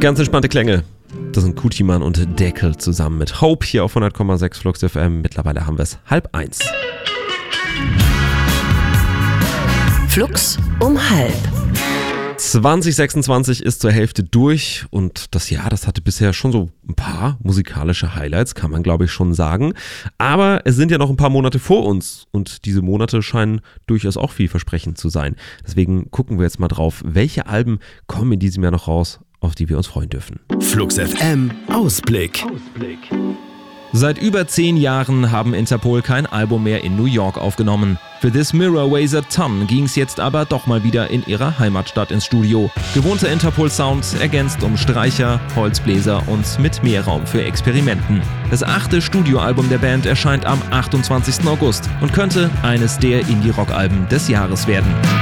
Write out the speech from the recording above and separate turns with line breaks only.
Ganz entspannte Klänge. Das sind Kutiman und Deckel zusammen mit Hope hier auf 100,6 Flux FM. Mittlerweile haben wir es 12:30.
Flux um 12:30.
2026 ist zur Hälfte durch und das Jahr, das hatte bisher schon so ein paar musikalische Highlights, kann man glaube ich schon sagen. Aber es sind ja noch ein paar Monate vor uns und diese Monate scheinen durchaus auch vielversprechend zu sein. Deswegen gucken wir jetzt mal drauf, welche Alben kommen in diesem Jahr noch raus, auf die wir uns freuen dürfen.
Flux FM Ausblick.
Seit über 10 Jahren haben Interpol kein Album mehr in New York aufgenommen. Für This Mirror Weighs a Ton ging's jetzt aber doch mal wieder in ihrer Heimatstadt ins Studio. Gewohnter Interpol-Sound ergänzt um Streicher, Holzbläser und mit mehr Raum für Experimenten. Das 8. Studioalbum der Band erscheint am 28. August und könnte eines der Indie-Rock-Alben des Jahres werden.